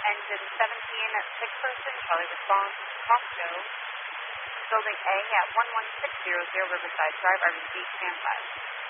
Engine 17, sick person, Charlie responds, talk show. Building A at 11600 Riverside Drive, RBC, stand by.